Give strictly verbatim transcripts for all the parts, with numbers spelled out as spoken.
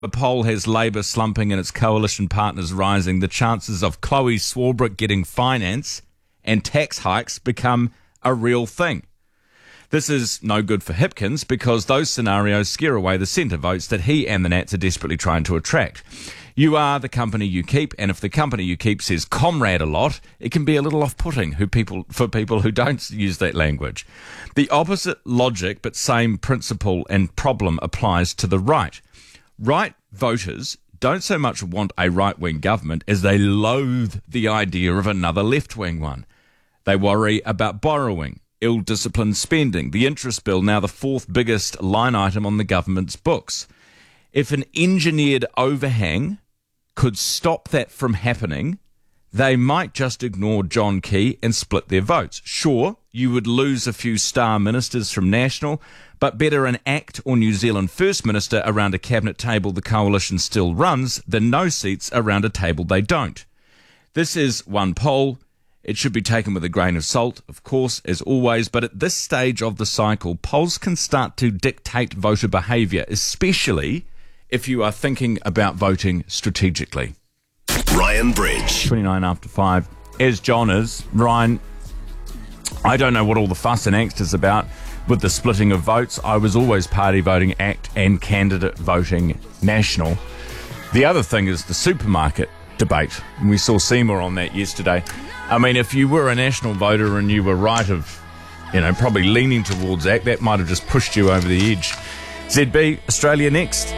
The poll has Labour slumping and its coalition partners rising. The chances of Chloe Swarbrick getting finance and tax hikes become a real thing. This is no good for Hipkins because those scenarios scare away the centre votes that he and the Nats are desperately trying to attract. You are the company you keep, and if the company you keep says comrade a lot, it can be a little off-putting who people, for people who don't use that language. The opposite logic but same principle and problem applies to the right. Right voters don't so much want a right-wing government as they loathe the idea of another left-wing one. They worry about borrowing, ill-disciplined spending, the interest bill now the fourth biggest line item on the government's books. If an engineered overhang could stop that from happening, they might just ignore John Key and split their votes. Sure, you would lose a few star ministers from National, but better an ACT or New Zealand First Minister around a cabinet table the coalition still runs than no seats around a table they don't. This is one poll. It should be taken with a grain of salt, of course, as always, but at this stage of the cycle, polls can start to dictate voter behaviour, especially if you are thinking about voting strategically. Ryan Bridge. twenty-nine after five. As John is, Ryan, I don't know what all the fuss and angst is about with the splitting of votes. I was always party voting ACT and candidate voting National. The other thing is the supermarket debate. And we saw Seymour on that yesterday. I mean, if you were a National voter and you were right of, you know, probably leaning towards ACT, that might have just pushed you over the edge. Z B, Australia Next.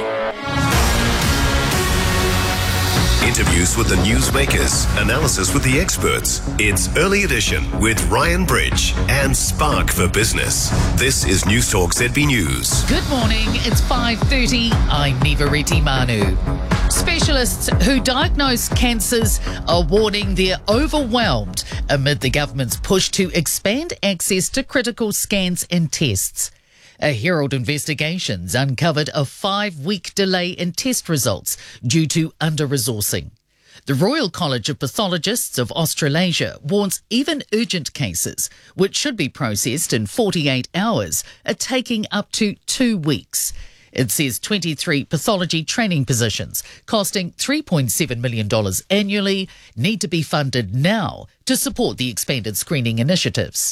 Interviews with the newsmakers, analysis with the experts. It's Early Edition with Ryan Bridge and Spark for Business. This is News Talk Z B News. Good morning, it's five thirty. I'm Neva Reti Manu. Specialists who diagnose cancers are warning they're overwhelmed amid the government's push to expand access to critical scans and tests. A Herald Investigations uncovered a five-week delay in test results due to under-resourcing. The Royal College of Pathologists of Australasia warns even urgent cases, which should be processed in forty-eight hours, are taking up to two weeks. It says twenty-three pathology training positions, costing three point seven million dollars annually, need to be funded now to support the expanded screening initiatives.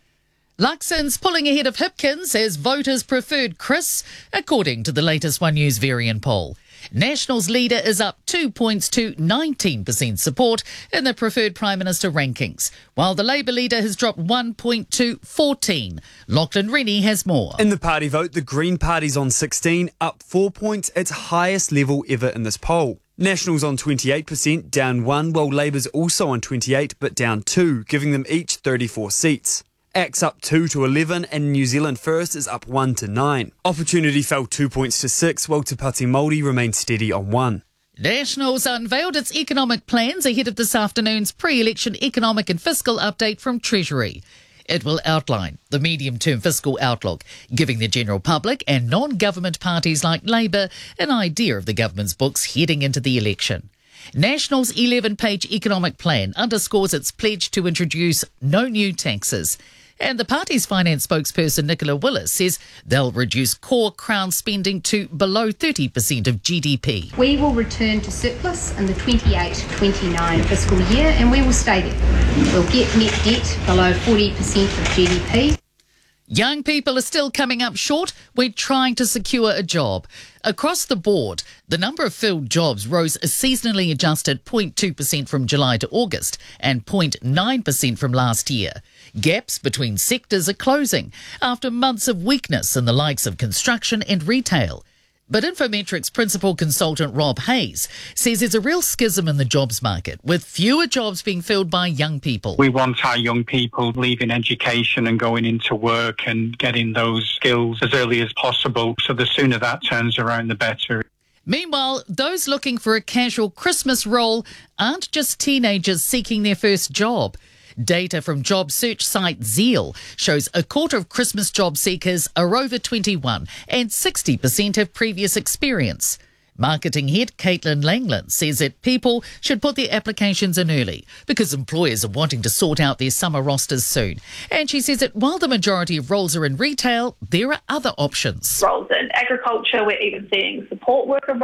Luxon's pulling ahead of Hipkins as voters preferred Chris, according to the latest One News Varian poll. National's leader is up two points to nineteen percent support in the preferred Prime Minister rankings, while the Labour leader has dropped one point to fourteen. Lachlan Rennie has more. In the party vote, the Green Party's on sixteen, up four points, its highest level ever in this poll. National's on twenty-eight percent, down one, while Labour's also on twenty-eight but down two, giving them each thirty-four seats. ACT's up two to eleven and New Zealand First is up one to nine. Opportunity fell two points to six, while Te Pāti Māori remained steady on one. National's unveiled its economic plans ahead of this afternoon's pre-election economic and fiscal update from Treasury. It will outline the medium-term fiscal outlook, giving the general public and non-government parties like Labour an idea of the government's books heading into the election. National's eleven-page economic plan underscores its pledge to introduce no new taxes. And the party's finance spokesperson Nicola Willis says they'll reduce core Crown spending to below thirty percent of G D P. We will return to surplus in the twenty-eight twenty-nine fiscal year and we will stay there. We'll get net debt below forty percent of G D P. Young people are still coming up short when trying to secure a job. Across the board, the number of filled jobs rose a seasonally adjusted zero point two percent from July to August and zero point nine percent from last year. Gaps between sectors are closing after months of weakness in the likes of construction and retail. But Infometrics principal consultant Rob Hayes says there's a real schism in the jobs market, with fewer jobs being filled by young people. We want our young people leaving education and going into work and getting those skills as early as possible. So the sooner that turns around, the better. Meanwhile, those looking for a casual Christmas role aren't just teenagers seeking their first job. Data from job search site Zeal shows a quarter of Christmas job seekers are over twenty-one and sixty percent have previous experience. Marketing head Caitlin Langland says that people should put their applications in early because employers are wanting to sort out their summer rosters soon. And she says that while the majority of roles are in retail, there are other options. Roles in agriculture, we're even seeing support worker